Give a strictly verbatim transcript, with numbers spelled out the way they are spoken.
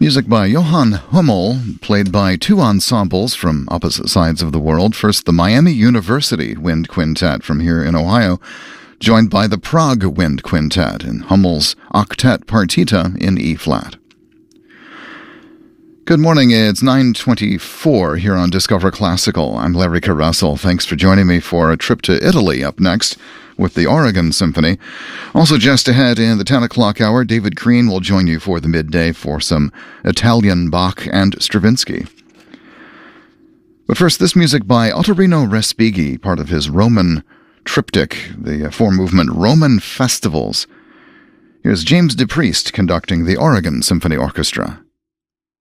Music by Johann Hummel, played by two ensembles from opposite sides of the world. First, the Miami University Wind Quintet from here in Ohio, joined by the Prague Wind Quintet in Hummel's Octet Partita in E-flat. Good morning, it's nine twenty-four here on Discover Classical. I'm Larry Russell. Thanks for joining me for a trip to Italy up next with the Oregon Symphony. Also just ahead in the ten o'clock hour, David Crean will join you for the midday for some Italian Bach and Stravinsky. But first, this music by Ottorino Respighi, part of his Roman triptych, the four-movement Roman Festivals. Here's James DePriest conducting the Oregon Symphony Orchestra.